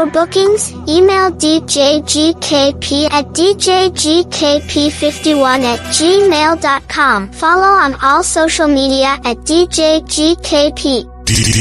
For bookings, email djgkp@djgkp51@gmail.com. Follow on all social media at djgkp.